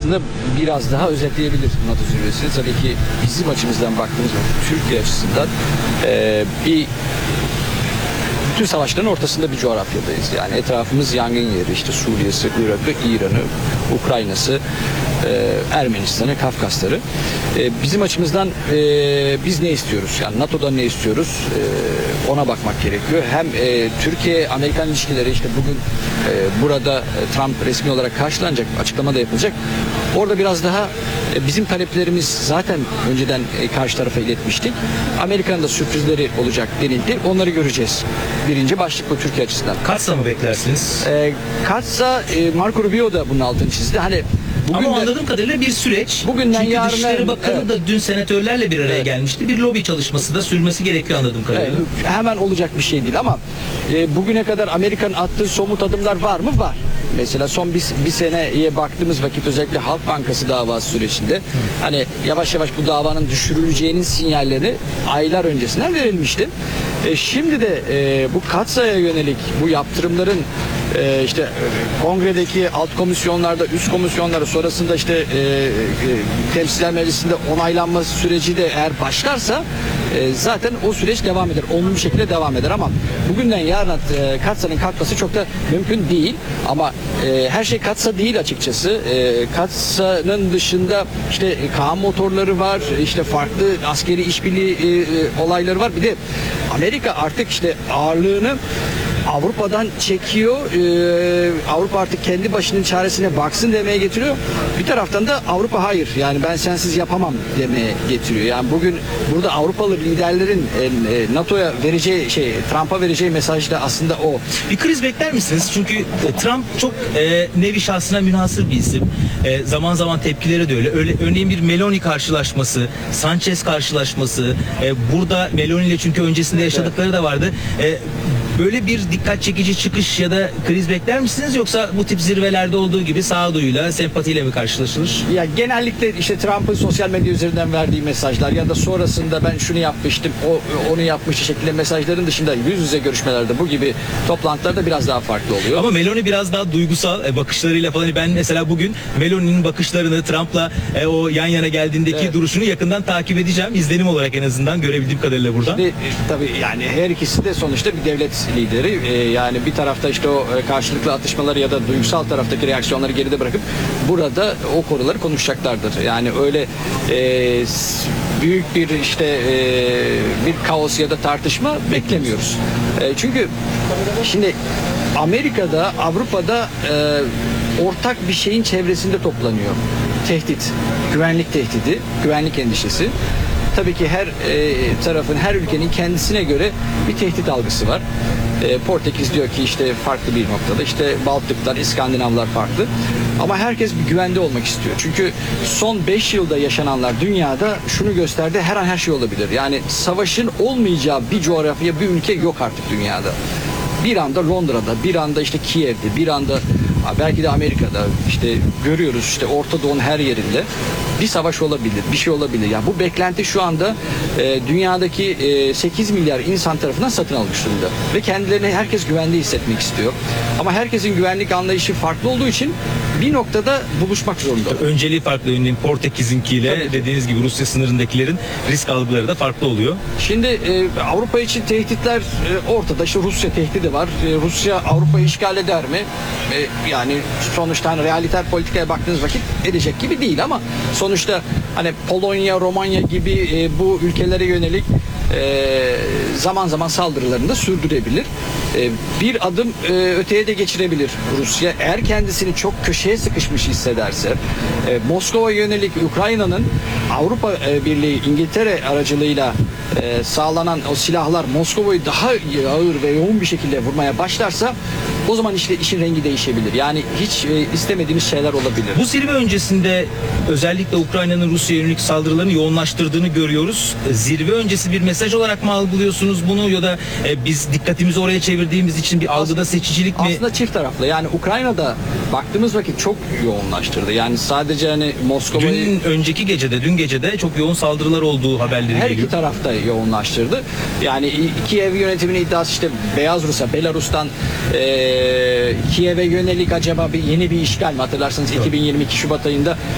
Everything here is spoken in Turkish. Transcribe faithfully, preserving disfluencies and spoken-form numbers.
aslında biraz daha özetleyebilir NATO zirvesini. Tabii ki bizim açımızdan baktığımız zaman, Türkiye açısından e, bir bütün savaşların ortasında bir coğrafyadayız. Yani etrafımız yangın yeri. İşte Suriye'si, Irak'ı, İran'ı, Ukrayna'sı, e, Ermenistan'ı, Kafkasları. E, bizim açımızdan e, biz ne istiyoruz? Yani NATO'dan ne istiyoruz? E, ona bakmak gerekiyor. Hem e, Türkiye-Amerikan ilişkileri, işte bugün e, burada e, Trump resmi olarak karşılanacak, açıklama da yapılacak. Orada biraz daha e, bizim taleplerimiz zaten önceden e, karşı tarafa iletmiştik. Amerika'nın da sürprizleri olacak denildi. Onları göreceğiz. Birinci başlık bu Türkiye açısından. Katsa mı beklersiniz? E, Katsa, e, Marco Rubio da bunun altını çizdi. Hani bugün Ama de, anladığım kadarıyla bir süreç. Bugünden Çünkü yarına- Dışişleri Bakanı evet. da dün senatörlerle bir araya Evet. gelmişti. Bir lobi çalışması da sürmesi gerekiyor anladığım kadarıyla. e, hemen olacak bir şey değil ama e, bugüne kadar Amerika'nın attığı somut adımlar var mı? Var. Mesela son bir, bir seneye baktığımız vakit özellikle Halk Bankası davası sürecinde hani yavaş yavaş bu davanın düşürüleceğinin sinyalleri aylar öncesinden verilmişti. E, şimdi de e, bu Katsa'ya yönelik bu yaptırımların e, işte e, kongredeki alt komisyonlarda, üst komisyonlarda, sonrasında işte e, e, Temsiller Meclisi'nde onaylanma süreci de eğer başlarsa e, zaten o süreç devam eder. Olumlu bir şekilde devam eder ama bugünden yarına e, Katsa'nın kalkması çok da mümkün değil. Ama e, her şey Katsa değil açıkçası. E, Katsa'nın dışında işte e, Kaan motorları var, işte farklı askeri işbirliği e, e, olayları var. Bir de Amerika artık işte ağırlığını Avrupa'dan çekiyor. Ee, Avrupa artık kendi başının çaresine baksın demeye getiriyor. Bir taraftan da Avrupa hayır. Yani ben sensiz yapamam demeye getiriyor. Yani bugün burada Avrupalı liderlerin e, e, NATO'ya vereceği şey, Trump'a vereceği mesaj da aslında o. Bir kriz bekler misiniz? Çünkü e, Trump çok e, nevi şahsına münhasır bir isim. E, zaman zaman tepkileri de öyle. öyle. Örneğin bir Meloni karşılaşması, Sanchez karşılaşması. E, burada Meloni ile çünkü öncesinde yaşadıkları da vardı. E, Böyle bir dikkat çekici çıkış ya da kriz bekler misiniz, yoksa bu tip zirvelerde olduğu gibi sağduyuyla, sempatiyle mi karşılaşılır? Ya genellikle işte Trump'ın sosyal medya üzerinden verdiği mesajlar ya da sonrasında ben şunu yapmıştım, o onu yapmıştı şeklinde mesajların dışında yüz yüze görüşmelerde bu gibi toplantılarda biraz daha farklı oluyor. Ama Meloni biraz daha duygusal e, bakışlarıyla falan. Ben mesela bugün Meloni'nin bakışlarını, Trump'la e, o yan yana geldiğindeki Evet. duruşunu yakından takip edeceğim. İzlenim olarak en azından görebildiğim kadarıyla buradan. Şimdi, e, tabii yani her ikisi de sonuçta bir devlet lideri. E, yani bir tarafta işte o e, karşılıklı atışmaları ya da duygusal taraftaki reaksiyonları geride bırakıp burada o konuları konuşacaklardır. Yani öyle e, s- büyük bir işte e, bir kaos ya da tartışma beklemiyoruz. E, çünkü şimdi Amerika'da, Avrupa'da e, ortak bir şeyin çevresinde toplanıyor. Tehdit, güvenlik tehdidi, güvenlik endişesi. Tabii ki her e, tarafın, her ülkenin kendisine göre bir tehdit algısı var. E, Portekiz diyor ki işte farklı bir noktada, işte Baltıklar, İskandinavlar farklı. Ama herkes bir güvende olmak istiyor. Çünkü son beş yılda yaşananlar dünyada şunu gösterdi, her an her şey olabilir. Yani savaşın olmayacağı bir coğrafya, bir ülke yok artık dünyada. Bir anda Londra'da, bir anda işte Kiev'de, bir anda belki de Amerika'da, işte görüyoruz işte Orta Doğu'nun her yerinde bir savaş olabilir, bir şey olabilir. Yani bu beklenti şu anda e, dünyadaki e, sekiz milyar insan tarafından satın almış durumda. Ve kendilerini herkes güvende hissetmek istiyor. Ama herkesin güvenlik anlayışı farklı olduğu için bir noktada buluşmak zorunda. Önceliği farklı. Örneğin Portekiz'inkiyle Tabii. dediğiniz gibi Rusya sınırındakilerin risk algıları da farklı oluyor. Şimdi e, Avrupa için tehditler e, ortada. İşte Rusya tehdidi var. E, Rusya Avrupa'yı işgal eder mi? E, yani sonuçta hani realiter politikaya baktığınız vakit edecek gibi değil ama sonuçta hani Polonya, Romanya gibi e, bu ülkelere yönelik e, zaman zaman saldırılarını da sürdürebilir. E, bir adım e, öteye de geçirebilir Rusya. Eğer kendisini çok köşeye sıkışmış hissederse e, Moskova'ya yönelik Ukrayna'nın Avrupa e, Birliği İngiltere aracılığıyla e, sağlanan o silahlar Moskova'yı daha ağır ve yoğun bir şekilde vurmaya başlarsa o zaman işte işin rengi değişebilir. Yani hiç e, istemediğimiz şeyler olabilir. Bu zirve öncesinde özellikle Ukrayna'nın Rusya'ya yönelik saldırılarını yoğunlaştırdığını görüyoruz. Zirve öncesi bir mesaj olarak mı algılıyorsunuz bunu, ya da e, biz dikkatimizi oraya çevirdiğimiz için bir algıda seçicilik mi? Aslında çift taraflı. Yani Ukrayna'da baktığımız vakit çok yoğunlaştırdı. Yani sadece hani Moskova'yı Dün önceki gecede, dün gecede çok yoğun saldırılar olduğu haberleri her geliyor. iki tarafta yoğunlaştırdı. Yani Kiev yönetiminin iddiası işte Beyaz Rusya, Belarus'tan e, Kiev'e yönelik acaba bir yeni bir işgal mi? Hatırlarsanız iki bin yirmi iki Şubat ayında